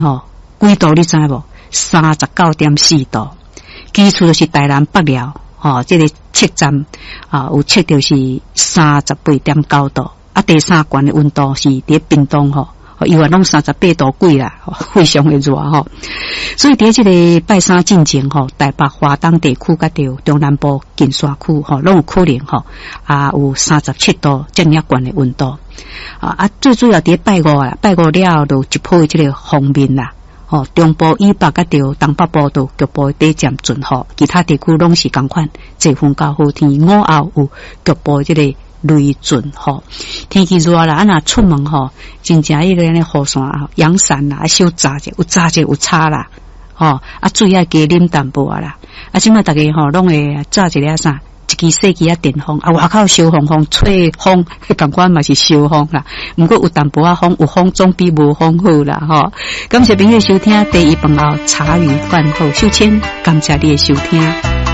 几度你知无？39.4度，基础就是台南北寮这个测站有测到是38.9度，第三关的温度是伫屏东伊话拢38度几啦，非常的热所以伫这个拜三进前台北华东地区甲着中南部近山区拢有可能有37度这么悬的温度最主要伫拜五啦，拜五了就一波这个锋面啦中部以北甲着东北部都局部短暂阵雨，其他地区拢是同款季风较好天，午后有局部这个雷阵天气热啦，若出门真正迄个雨伞阳伞啦，小炸者有炸者有差啦水要加啉淡薄啦即摆大家拢会炸一个啥一支细支电风外口烧风吹风同款嘛是烧风啦，不过有淡薄风，有风总比无风好啦感谢朋友收听第一饭后茶余饭后秀清，感谢你的收听。